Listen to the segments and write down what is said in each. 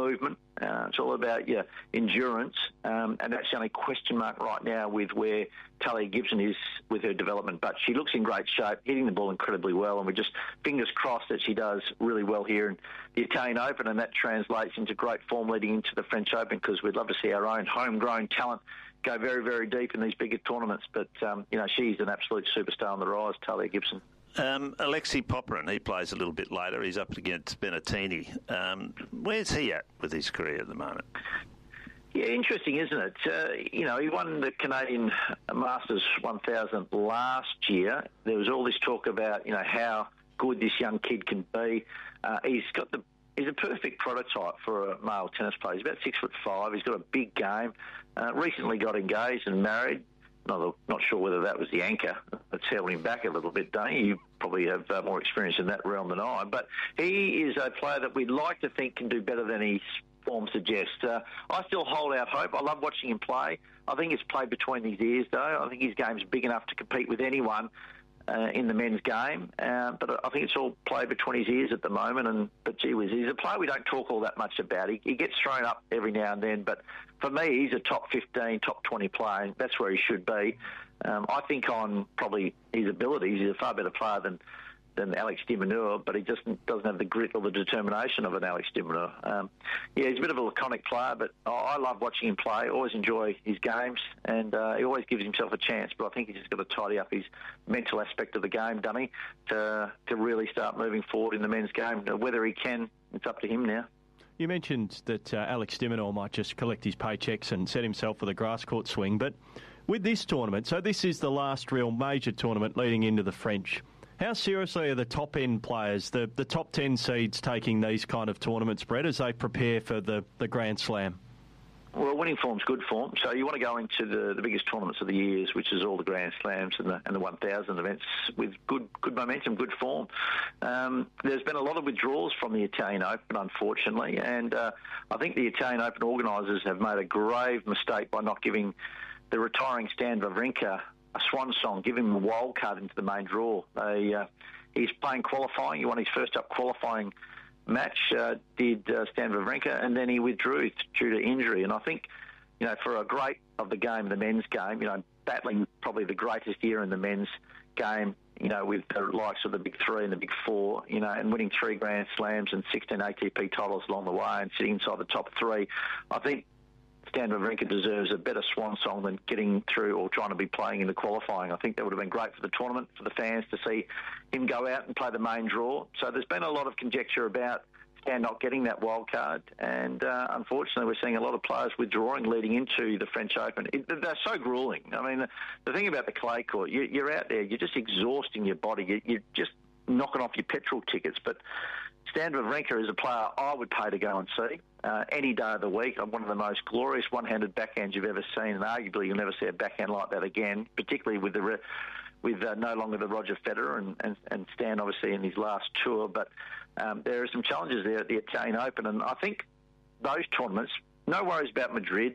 movement. It's all about your endurance, and that's the only question mark right now with where Talia Gibson is with her development. But she looks in great shape, hitting the ball incredibly well, and we're just fingers crossed that she does really well here in the Italian Open, and that translates into great form leading into the French Open, because we'd love to see our own homegrown talent go very, very deep in these bigger tournaments. But, she's an absolute superstar on the rise, Talia Gibson. Alexei Popyrin, he plays a little bit later. He's up against Benettini. Where's he at with his career at the moment? Yeah, interesting, isn't it? He won the Canadian Masters 1000 last year. There was all this talk about, how good this young kid can be. He's a perfect prototype for a male tennis player. He's about 6'5". He's got a big game. Recently got engaged and married. Not sure whether that was the anchor that's held him back a little bit, don't you? You probably have more experience in that realm than I. But he is a player that we'd like to think can do better than his form suggests. I still hold out hope. I love watching him play. I think it's played between his ears, though. I think his game's big enough to compete with anyone in the men's game. But I think it's all played between his ears at the moment. But gee whiz, he's a player we don't talk all that much about. He gets thrown up every now and then, but for me, he's a top 15, top 20 player, and that's where he should be. I think on probably his abilities, he's a far better player than Alex de Minaur, but he just doesn't have the grit or the determination of an Alex de Minaur. He's a bit of a laconic player, but I love watching him play. I always enjoy his games, and he always gives himself a chance, but I think he's just got to tidy up his mental aspect of the game, dummy, to really start moving forward in the men's game. Whether he can, it's up to him now. You mentioned that Alex de Minaur might just collect his paychecks and set himself for the grass court swing, but with this tournament, so this is the last real major tournament leading into the French. How seriously are the top-end players, the top 10 seeds, taking these kind of tournaments, Brett, as they prepare for the Grand Slam? Well, winning form's good form, so you want to go into the biggest tournaments of the years, which is all the Grand Slams and the 1,000 events, with good momentum, good form. There's been a lot of withdrawals from the Italian Open, unfortunately, and I think the Italian Open organisers have made a grave mistake by not giving the retiring Stan Wawrinka a swan song, give him a wild card into the main draw. He's playing qualifying. He won his first up qualifying match, did Stan Wawrinka, and then he withdrew due to injury. And I think, for a great of the game, the men's game, battling probably the greatest year in the men's game, with the likes of the big three and the big four, and winning 3 Grand Slams and 16 ATP titles along the way and sitting inside the top 3, I think Stan Wawrinka deserves a better swan song than getting through or trying to be playing in the qualifying. I think that would have been great for the tournament, for the fans to see him go out and play the main draw. So there's been a lot of conjecture about Stan not getting that wild card, and unfortunately we're seeing a lot of players withdrawing leading into the French Open. They're so gruelling. I mean, the thing about the clay court, you're out there, you're just exhausting your body, you're just knocking off your petrol tickets. But Stan Wawrinka is a player I would pay to go and see any day of the week. One of the most glorious one-handed backhands you've ever seen, and arguably you'll never see a backhand like that again, particularly with no longer the Roger Federer and Stan obviously in his last tour. But there are some challenges there at the Italian Open, and I think those tournaments, no worries about Madrid,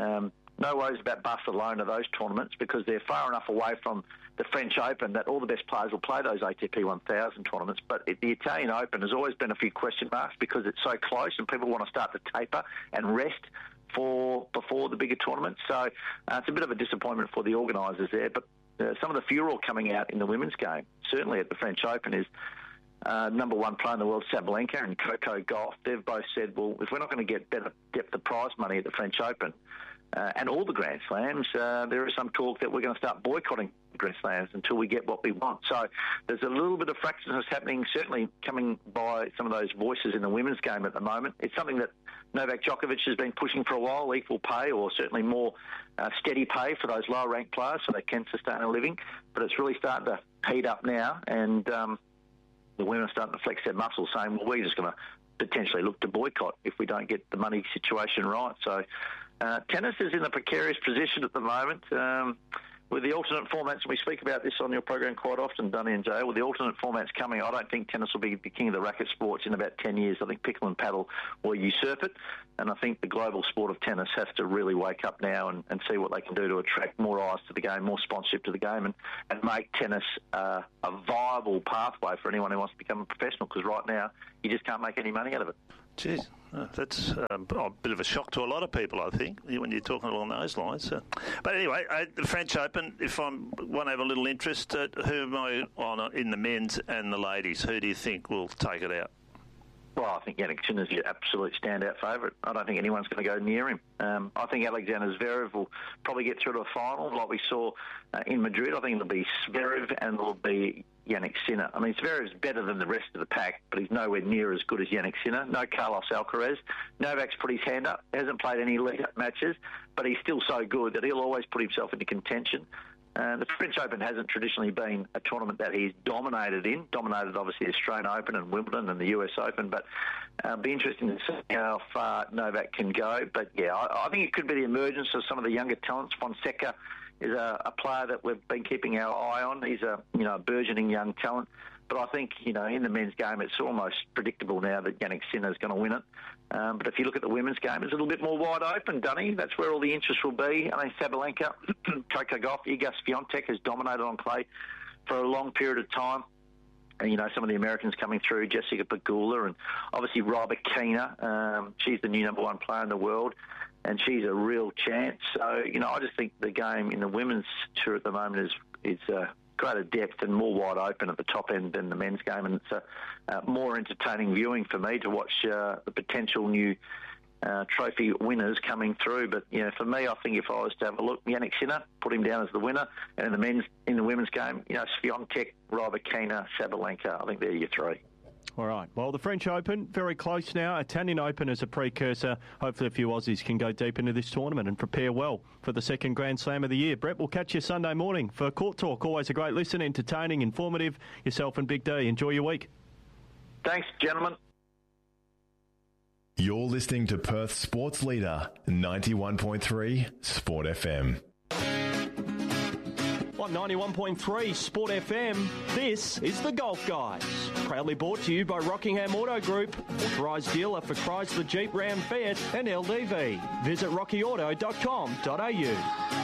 no worries about Barcelona, those tournaments, because they're far enough away from the French Open that all the best players will play those ATP 1000 tournaments. But at the Italian Open, there's always been a few question marks because it's so close and people want to start to taper and rest before the bigger tournaments. So it's a bit of a disappointment for the organisers there. But some of the furore coming out in the women's game, certainly at the French Open, is number one player in the world, Sabalenka, and Coco Gauff. They've both said, well, if we're not going to get better depth of prize money at the French Open and all the Grand Slams, there is some talk that we're going to start boycotting the Grand Slams until we get what we want. So there's a little bit of fractiousness happening, certainly coming by some of those voices in the women's game at the moment. It's something that Novak Djokovic has been pushing for a while, equal pay or certainly more steady pay for those lower-ranked players so they can sustain a living. But it's really starting to heat up now, and the women are starting to flex their muscles, saying, well, we're just going to potentially look to boycott if we don't get the money situation right. So tennis is in a precarious position at the moment. With the alternate formats, and we speak about this on your program quite often, Dunny and Jay, with the alternate formats coming, I don't think tennis will be the king of the racket sports in about 10 years. I think pickle and paddle will usurp it, and I think the global sport of tennis has to really wake up now and see what they can do to attract more eyes to the game, more sponsorship to the game, and make tennis a viable pathway for anyone who wants to become a professional, because right now you just can't make any money out of it. Geez. That's a bit of a shock to a lot of people, I think, when you're talking along those lines. But anyway, the French Open, if I want to have a little interest, who am I on in the men's and the ladies? Who do you think will take it out? Well, I think Jannik Sinner's your absolute standout favourite. I don't think anyone's going to go near him. I think Alexander Zverev will probably get through to a final like we saw in Madrid. I think it'll be Zverev and it'll be Jannik Sinner. I mean, Zverev's better than the rest of the pack, but he's nowhere near as good as Jannik Sinner. No Carlos Alcaraz. Novak's put his hand up. Hasn't played any lead-up matches, but he's still so good that he'll always put himself into contention. The French Open hasn't traditionally been a tournament that he's dominated in. Dominated, obviously, the Australian Open and Wimbledon and the US Open, but it'll be interesting to see how far Novak can go. But, yeah, I think it could be the emergence of some of the younger talents. Fonseca is a player that we've been keeping our eye on. He's a burgeoning young talent. But I think, in the men's game, it's almost predictable now that Jannik Sinner is going to win it. But if you look at the women's game, it's a little bit more wide open, Dunny. That's where all the interest will be. I mean, Sabalenka, Coco Gauff, Iga Swiatek has dominated on clay for a long period of time. And, some of the Americans coming through, Jessica Pegula and obviously Rybakina. She's the new number one player in the world, and she's a real chance. So, I just think the game in the women's tour at the moment is greater depth and more wide open at the top end than the men's game, and it's a more entertaining viewing for me to watch the potential new trophy winners coming through. But for me, I think if I was to have a look, Jannik Sinner, put him down as the winner, and in the women's game, Swiatek, Rybakina, Sabalenka. I think they're your three. All right. Well, the French Open, very close now. Italian Open as a precursor. Hopefully a few Aussies can go deep into this tournament and prepare well for the second Grand Slam of the year. Brett, we'll catch you Sunday morning for Court Talk. Always a great listen, entertaining, informative. Yourself and Big D. Enjoy your week. Thanks, gentlemen. You're listening to Perth's sports leader, 91.3 Sport FM. On 91.3 Sport FM, this is The Golf Guys. Proudly brought to you by Rockingham Auto Group, authorised dealer for Chrysler, Jeep, Ram, Fiat and LDV. Visit rockyauto.com.au.